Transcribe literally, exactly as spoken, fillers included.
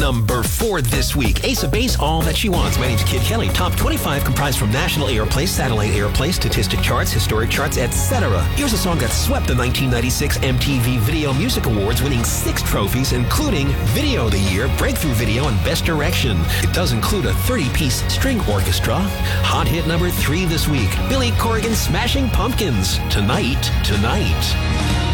number four this week. Ace of Base, All That She Wants. My name's Kid Kelly. Top twenty-five comprised from national airplay, satellite airplay, statistic charts, historic charts, et cetera. Here's a song that swept the nineteen ninety-six M T V Video Music Awards, winning six trophies, including Video of the Year, Breakthrough Video, and Best Direction. It does include a thirty-piece string orchestra. Hot hit number three this week. Billy Corgan, Smashing Pumpkins. Tonight, Tonight.